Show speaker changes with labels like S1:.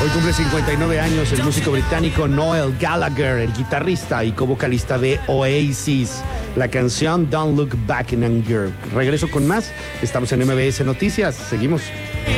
S1: Hoy cumple 59 años el músico británico Noel Gallagher, el guitarrista y co-vocalista de Oasis. La canción Don't Look Back in Anger. Regreso con más. Estamos en MBS Noticias. Seguimos.